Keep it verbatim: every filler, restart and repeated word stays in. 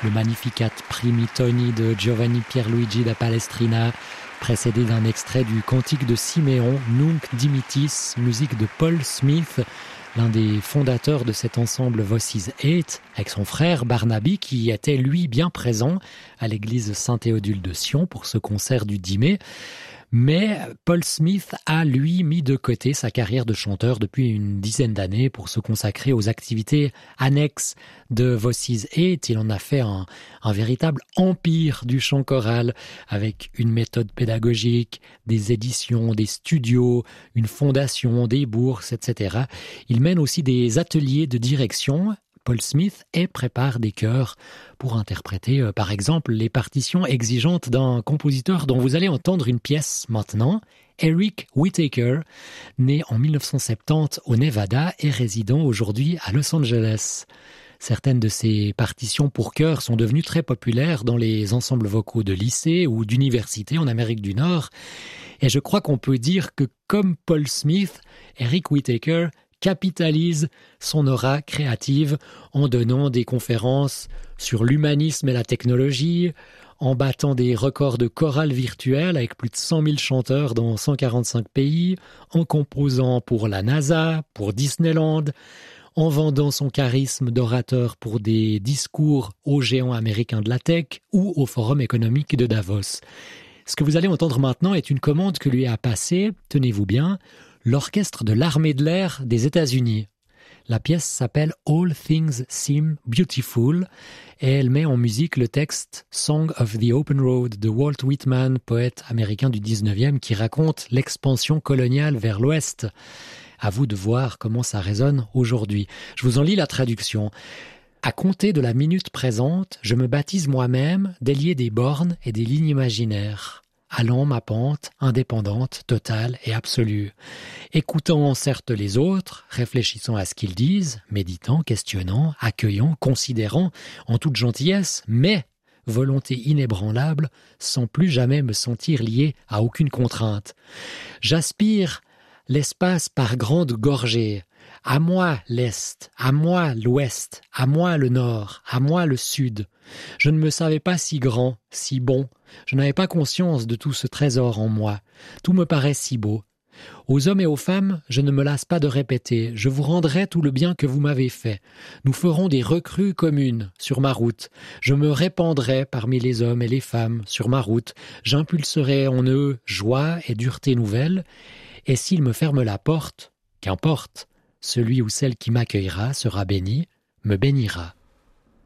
le Magnificat Primi Toni de Giovanni Pierluigi da Palestrina, précédé d'un extrait du cantique de Siméon, Nunc Dimittis, musique de Paul Smith, l'un des fondateurs de cet ensemble Voices eight, avec son frère Barnaby, qui était lui bien présent à l'église Saint-Théodule de Sion pour ce concert du dix mai. Mais Paul Smith a, lui, mis de côté sa carrière de chanteur depuis une dizaine d'années pour se consacrer aux activités annexes de Voices eight. Il en a fait un, un véritable empire du chant choral avec une méthode pédagogique, des éditions, des studios, une fondation, des bourses, et cetera. Il mène aussi des ateliers de direction, Paul Smith, et prépare des chœurs pour interpréter, euh, par exemple, les partitions exigeantes d'un compositeur dont vous allez entendre une pièce maintenant, Eric Whitacre, né en dix-neuf cent soixante-dix au Nevada et résidant aujourd'hui à Los Angeles. Certaines de ces partitions pour chœur sont devenues très populaires dans les ensembles vocaux de lycée ou d'université en Amérique du Nord. Et je crois qu'on peut dire que, comme Paul Smith, Eric Whitacre capitalise son aura créative en donnant des conférences sur l'humanisme et la technologie, en battant des records de chorale virtuelle avec plus de cent mille chanteurs dans cent quarante-cinq pays, en composant pour la NASA, pour Disneyland, en vendant son charisme d'orateur pour des discours aux géants américains de la tech ou au Forum économique de Davos. Ce que vous allez entendre maintenant est une commande que lui a passée, tenez-vous bien, l'orchestre de l'armée de l'air des États-Unis. La pièce s'appelle All Things Seem Beautiful et elle met en musique le texte Song of the Open Road de Walt Whitman, poète américain du dix-neuvième, qui raconte l'expansion coloniale vers l'ouest. À vous de voir comment ça résonne aujourd'hui. Je vous en lis la traduction. À compter de la minute présente, je me baptise moi-même, délié des bornes et des lignes imaginaires, allant ma pente, indépendante, totale et absolue. Écoutant certes les autres, réfléchissant à ce qu'ils disent, méditant, questionnant, accueillant, considérant, en toute gentillesse, mais volonté inébranlable, sans plus jamais me sentir lié à aucune contrainte. J'aspire l'espace par grandes gorgées. À moi l'Est, à moi l'Ouest, à moi le Nord, à moi le Sud. Je ne me savais pas si grand, si bon. Je n'avais pas conscience de tout ce trésor en moi. Tout me paraît si beau. Aux hommes et aux femmes, je ne me lasse pas de répéter. Je vous rendrai tout le bien que vous m'avez fait. Nous ferons des recrues communes sur ma route. Je me répandrai parmi les hommes et les femmes sur ma route. J'impulserai en eux joie et dureté nouvelle. Et s'ils me ferment la porte, qu'importe. Celui ou celle qui m'accueillera sera béni, me bénira.